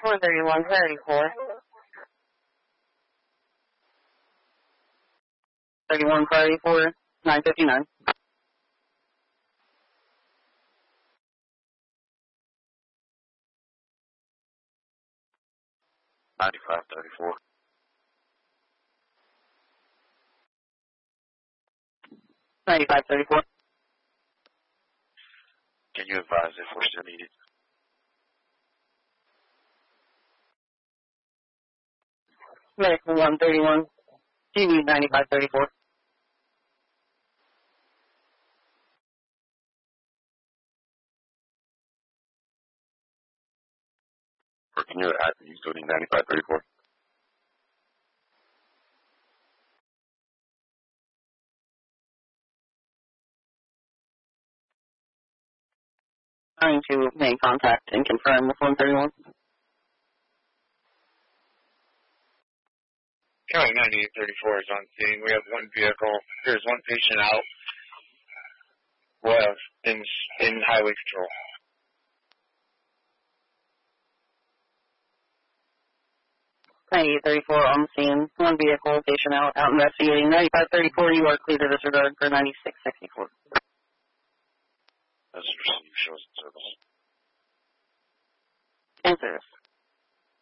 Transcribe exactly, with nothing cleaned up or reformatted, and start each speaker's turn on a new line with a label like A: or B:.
A: one thirty-one thirty-four. thirty-one thirty-four, nine fifty-nine.
B: ninety-five thirty-four.
A: ninety-five thirty-four.
B: Can you advise if we're still needed?
A: Medical one thirty-one. Do you need ninety-five thirty-four?
B: Or can you add, you still need ninety-five thirty-four?
A: Trying to make contact and confirm with one thirty-one.
C: County ninety-eight thirty-four is on scene. We have one vehicle. There's one patient out. We'll have in, in highway control.
A: ninety-eight thirty-four on scene. One vehicle, patient out, out investigating. ninety-five thirty-four, you are clear to disregard for ninety-six sixty-four.
B: That's received, shows in service.
A: In service.